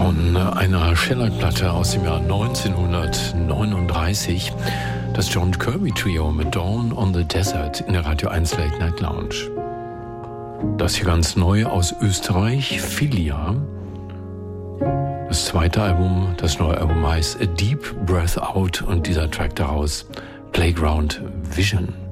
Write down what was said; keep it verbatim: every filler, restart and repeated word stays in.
von einer Shellac-Platte aus dem Jahr neunzehnhundertneununddreißig. Das John Kirby Trio mit Dawn on the Desert in der Radio eins Late Night Lounge. Das hier ganz neu aus Österreich, Filia. Das zweite Album, das neue Album heißt A Deep Breath Out und dieser Track daraus, Playground Vision.